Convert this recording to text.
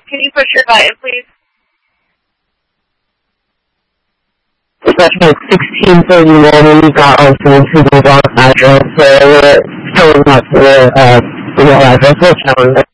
Can you push your button, please? Special 1631, and you got also into the wrong address, so we're filling up the real address. We'll challenge it.